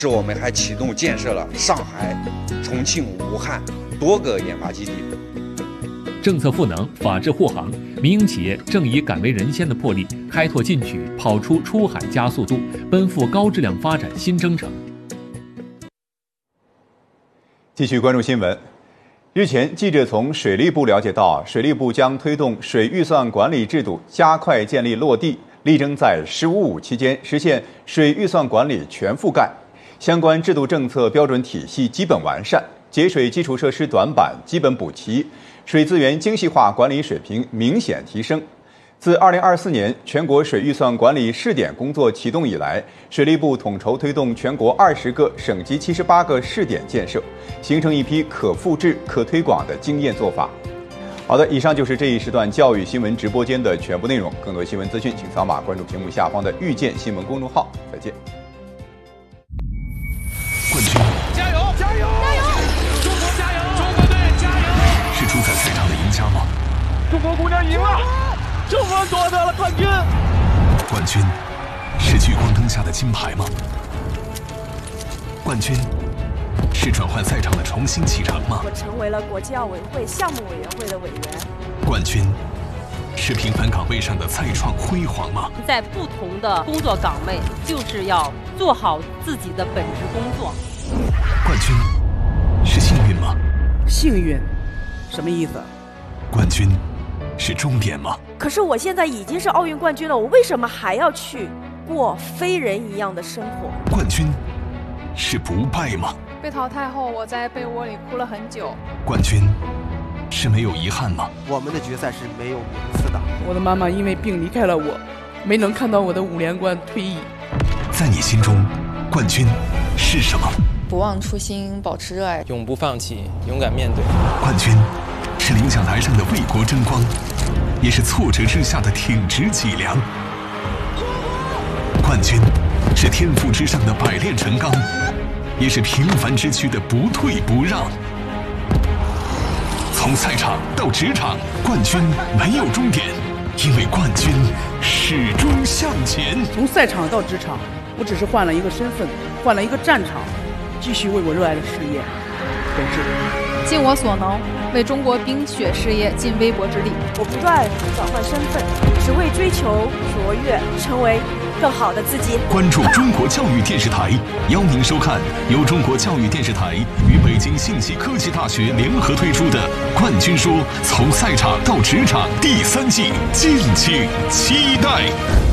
是我们还启动建设了上海、重庆、武汉多个研发基地。 政策赋能，法治护航，民营企业正以敢为人先的魄力，开拓进取，跑出出海加速度，奔赴高质量发展新征程。 继续关注新闻。日前，记者从水利部了解到，水利部将推动水预算管理制度加快建立落地，力争在“15+5”期间实现水预算管理全覆盖。相关制度政策标准体系基本完善，节水基础设施短板基本补齐，水资源精细化管理水平明显提升。自2024年全国水预算管理试点工作启动以来，水利部统筹推动全国20个省级78个试点建设，形成一批可复制、可推广的经验做法。好的，以上就是这一时段教育新闻直播间的全部内容。更多新闻资讯，请扫码关注屏幕下方的遇见新闻公众号。再见。 冠军， 加油！加油！加油！中国加油！中国队加油！ 是主宰赛场的赢家吗？ 中国姑娘赢了，中国夺得了冠军。 冠军是聚光灯下的金牌吗？冠军是转换赛场的重新启程吗？ 我成为了国际奥委会项目委员会的委员。 冠军是平凡岗位上的再创辉煌吗？ 在不同的工作岗位，就是要做好自己的本职工作。 冠军是幸运吗？ 幸运，什么意思？ 冠军是终点吗？ 可是我现在已经是奥运冠军了，我为什么还要去过非人一样的生活？ 冠军是不败吗？ 被淘汰后，我在被窝里哭了很久。 冠军是没有遗憾吗？ 我们的决赛是没有名次的。 我的妈妈因为病离开了我，没能看到我的5连冠退役。 在你心中，冠军是什么？ 不忘初心，保持热爱， 永不放弃，勇敢面对。 冠军是领奖台上的为国争光，也是挫折之下的挺直脊梁。冠军是天赋之上的百炼成钢，也是平凡之躯的不退不让。从赛场到职场，冠军没有终点，因为冠军始终向前。 从赛场到职场，我只是换了一个身份，换了一个战场，继续为我热爱的事业斗志。 尽我所能，为中国冰雪事业尽微薄之力。 我不断转换身份，只为追求卓越，成为更好的自己。 关注中国教育电视台，邀您收看由中国教育电视台与北京信息科技大学联合推出的《冠军说：从赛场到职场》第3季，敬请期待。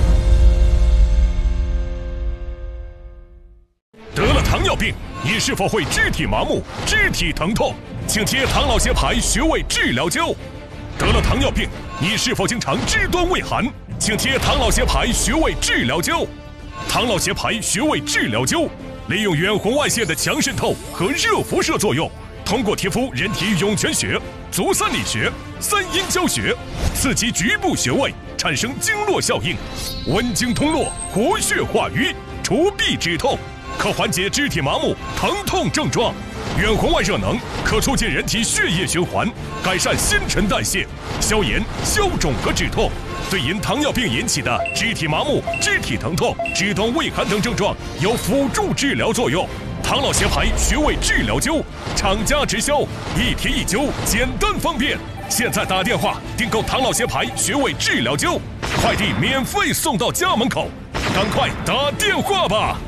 得了糖尿病，你是否会肢体麻木、肢体疼痛？请贴唐老协牌穴位治疗灸。得了糖尿病，你是否经常肢端畏寒？请贴唐老协牌穴位治疗灸。唐老协牌穴位治疗灸利用远红外线的强渗透和热辐射作用，通过贴敷人体涌泉穴、足三里穴、三阴交穴，刺激局部穴位，产生经络效应，温经通络，活血化瘀，除痹止痛，可缓解肢体麻木、疼痛症状。远红外热能可促进人体血液循环，改善新陈代谢，消炎、消肿和止痛。对因糖尿病引起的肢体麻木、肢体疼痛、肢端畏寒等症状有辅助治疗作用。唐老协牌穴位治疗灸，厂家直销，一贴一灸，简单方便。现在打电话订购唐老协牌穴位治疗灸，快递免费送到家门口，赶快打电话吧！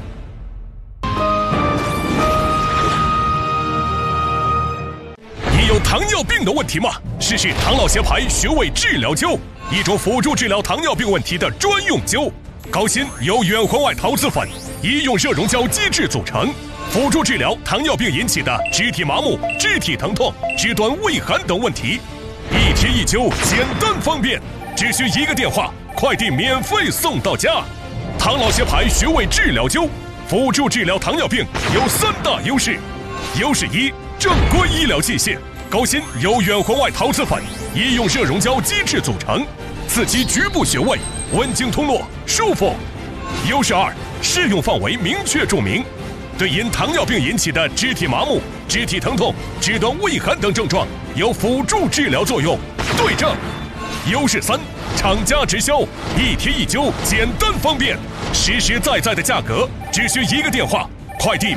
你有糖尿病的问题吗？试试唐老协牌穴位治疗灸，一种辅助治疗糖尿病问题的专用灸。高锌由远红外陶瓷粉、医用热溶胶基质组成，辅助治疗糖尿病引起的肢体麻木、肢体疼痛、肢端畏寒等问题。一贴一灸，简单方便，只需1个电话，快递免费送到家。唐老协牌穴位治疗灸，辅助治疗糖尿病有3大优势。优势1，正规医疗器械，高锌由远红外陶瓷粉、医用热溶胶基质组成，刺激局部穴位，温经通络，舒服。优势2，适用范围明确注明，对因糖尿病引起的肢体麻木、肢体疼痛、肢端畏寒等症状有辅助治疗作用。对症。优势3，厂家直销，一贴一灸，简单方便，实实在在的价格，只需1个电话，快递